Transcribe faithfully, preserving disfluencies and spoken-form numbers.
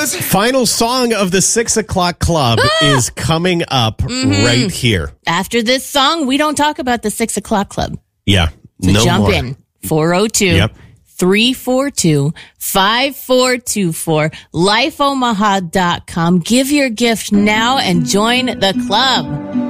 Rose. Final song of the six o'clock club Ah! is coming up Mhm. right here. After this song, we don't talk about the six o'clock club. Yeah. So no jump more. in. four oh two, Yep. three four two, five four two four, life omaha dot com. Give your gift now and join the club.